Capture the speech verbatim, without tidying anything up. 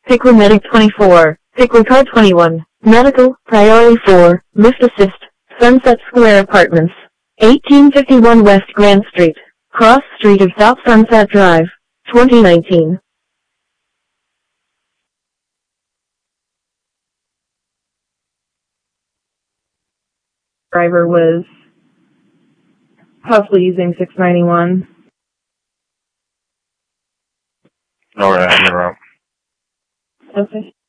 Pickler Medic twenty-four, Pickler Car twenty-one, Medical, Priority four, Lift Assist, Sunset Square Apartments, eighteen fifty-one West Grand Street, Cross Street of South Sunset Drive, twenty nineteen. Driver was possibly using six ninety-one. Alright, you're up. Okay.